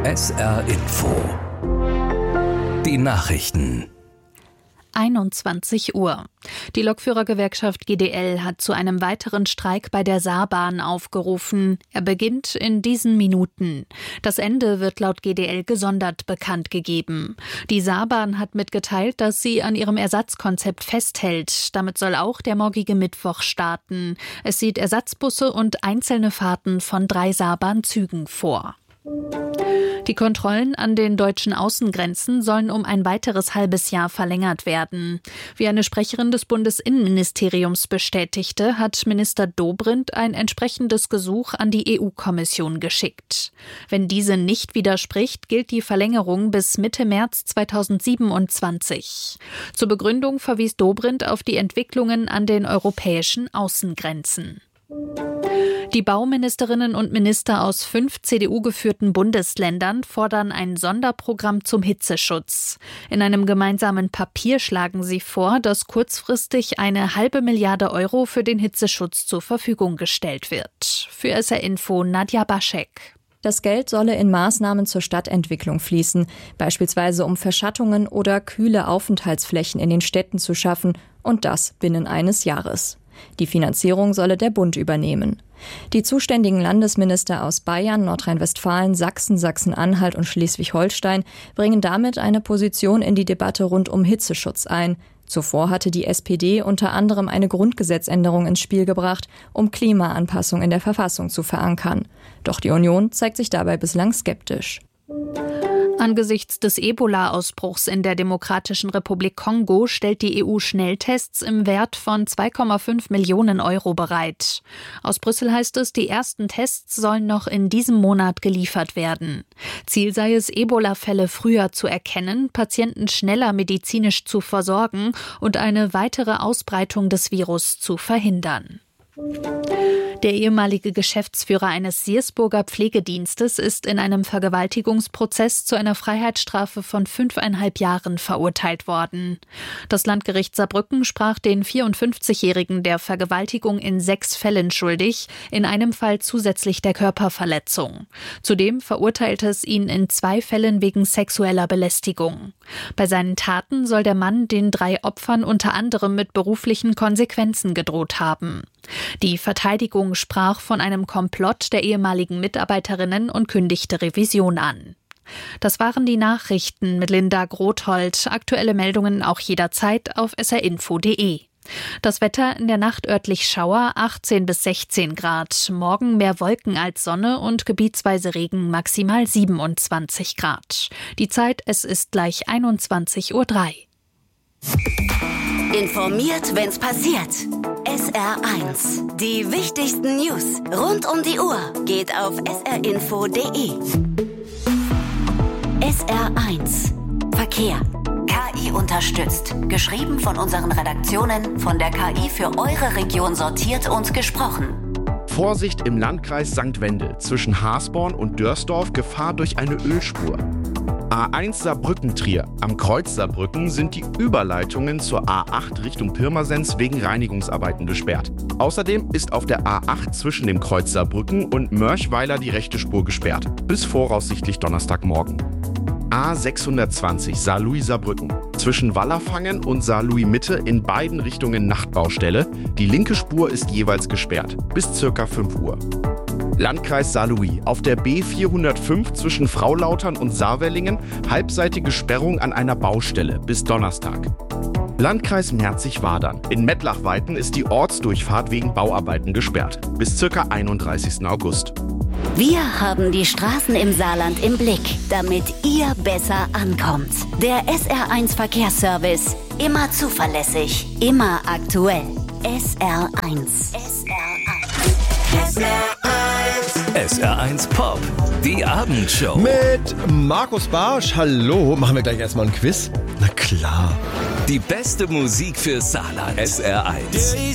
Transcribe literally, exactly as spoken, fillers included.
S R Info. Die Nachrichten. einundzwanzig Uhr. Die Lokführergewerkschaft G D L hat zu einem weiteren Streik bei der Saarbahn aufgerufen. Er beginnt in diesen Minuten. Das Ende wird laut G D L gesondert bekannt gegeben. Die Saarbahn hat mitgeteilt, dass sie an ihrem Ersatzkonzept festhält. Damit soll auch der morgige Mittwoch starten. Es sieht Ersatzbusse und einzelne Fahrten von drei Saarbahn-Zügen vor. Die Kontrollen an den deutschen Außengrenzen sollen um ein weiteres halbes Jahr verlängert werden. Wie eine Sprecherin des Bundesinnenministeriums bestätigte, hat Minister Dobrindt ein entsprechendes Gesuch an die E U-Kommission geschickt. Wenn diese nicht widerspricht, gilt die Verlängerung bis Mitte März zweitausendsiebenundzwanzig. Zur Begründung verwies Dobrindt auf die Entwicklungen an den europäischen Außengrenzen. Die Bauministerinnen und Minister aus fünf C D U-geführten Bundesländern fordern ein Sonderprogramm zum Hitzeschutz. In einem gemeinsamen Papier schlagen sie vor, dass kurzfristig eine halbe Milliarde Euro für den Hitzeschutz zur Verfügung gestellt wird. Für S R Info Nadja Baschek. Das Geld solle in Maßnahmen zur Stadtentwicklung fließen, beispielsweise um Verschattungen oder kühle Aufenthaltsflächen in den Städten zu schaffen, und das binnen eines Jahres. Die Finanzierung solle der Bund übernehmen. Die zuständigen Landesminister aus Bayern, Nordrhein-Westfalen, Sachsen, Sachsen-Anhalt und Schleswig-Holstein bringen damit eine Position in die Debatte rund um Hitzeschutz ein. Zuvor hatte die S P D unter anderem eine Grundgesetzänderung ins Spiel gebracht, um Klimaanpassung in der Verfassung zu verankern. Doch die Union zeigt sich dabei bislang skeptisch. Angesichts des Ebola-Ausbruchs in der Demokratischen Republik Kongo stellt die E U Schnelltests im Wert von zwei Komma fünf Millionen Euro bereit. Aus Brüssel heißt es, die ersten Tests sollen noch in diesem Monat geliefert werden. Ziel sei es, Ebola-Fälle früher zu erkennen, Patienten schneller medizinisch zu versorgen und eine weitere Ausbreitung des Virus zu verhindern. Der ehemalige Geschäftsführer eines Siersburger Pflegedienstes ist in einem Vergewaltigungsprozess zu einer Freiheitsstrafe von fünfeinhalb Jahren verurteilt worden. Das Landgericht Saarbrücken sprach den vierundfünfzigjährigen der Vergewaltigung in sechs Fällen schuldig, in einem Fall zusätzlich der Körperverletzung. Zudem verurteilte es ihn in zwei Fällen wegen sexueller Belästigung. Bei seinen Taten soll der Mann den drei Opfern unter anderem mit beruflichen Konsequenzen gedroht haben. Die Verteidigung sprach von einem Komplott der ehemaligen Mitarbeiterinnen und kündigte Revision an. Das waren die Nachrichten mit Linda Grothold. Aktuelle Meldungen auch jederzeit auf s r info punkt d e. Das Wetter: in der Nacht örtlich Schauer, achtzehn bis sechzehn Grad. Morgen mehr Wolken als Sonne und gebietsweise Regen, maximal siebenundzwanzig Grad. Die Zeit: es ist gleich einundzwanzig Uhr drei. Informiert, wenn's passiert. S R eins. Die wichtigsten News rund um die Uhr geht auf s r info punkt d e. S R eins. Verkehr. K I unterstützt. Geschrieben von unseren Redaktionen, von der K I für eure Region sortiert und gesprochen. Vorsicht im Landkreis Sankt Wendel. Zwischen Hasborn und Dörsdorf Gefahr durch eine Ölspur. A eins Saarbrücken-Trier. Am Kreuz Saarbrücken sind die Überleitungen zur A acht Richtung Pirmasens wegen Reinigungsarbeiten gesperrt. Außerdem ist auf der A acht zwischen dem Kreuz Saarbrücken und Mörchweiler die rechte Spur gesperrt. Bis voraussichtlich Donnerstagmorgen. A sechshundertzwanzig Saarlouis-Saarbrücken. Zwischen Wallerfangen und Saarlouis-Mitte in beiden Richtungen Nachtbaustelle. Die linke Spur ist jeweils gesperrt. Bis circa fünf Uhr. Landkreis Saarlouis. Auf der B vierhundertfünf zwischen Fraulautern und Saarwellingen halbseitige Sperrung an einer Baustelle bis Donnerstag. Landkreis Merzig-Wadern. In Mettlachweiten ist die Ortsdurchfahrt wegen Bauarbeiten gesperrt. Bis ca. einunddreißigsten August. Wir haben die Straßen im Saarland im Blick, damit ihr besser ankommt. Der S R eins Verkehrsservice. Immer zuverlässig, immer aktuell. S R eins. S R eins. S R eins. S R eins Pop. Die Abendshow. Mit Markus Barsch. Hallo. Machen wir gleich erstmal ein Quiz? Na klar. Die beste Musik für Saarland. S R eins.